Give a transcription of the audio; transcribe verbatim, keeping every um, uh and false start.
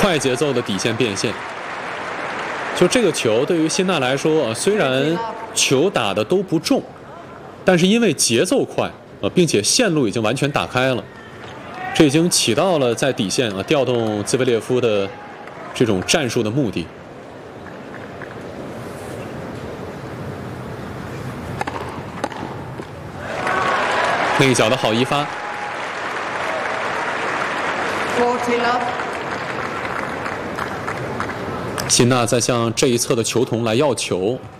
快节奏的底线变现。就这个球对于辛纳来说啊，虽然球打的都不重，但是因为节奏快啊，并且线路已经完全打开了，这已经起到了在底线啊调动兹维列夫的这种战术的目的。那一脚的好一发。辛纳在向这一侧的球童来要球。